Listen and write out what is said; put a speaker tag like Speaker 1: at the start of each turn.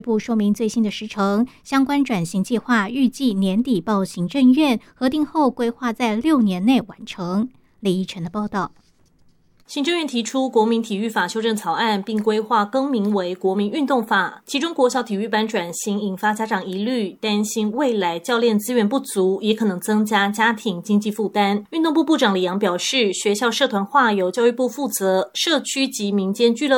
Speaker 1: 部说明最新的时程，相关转型计划预计年底报行政院核定后，规划在6年内完成。李依晨的报道。
Speaker 2: 行政院提出国民体育法修正草案，并规划更名为国民运动法。其中国小体育班转型引发家长疑虑，担心未来教练资源不足，也可能增加家庭经济负担。运动部部长李洋表示，学校社团化由教育部负责，社区及民间俱乐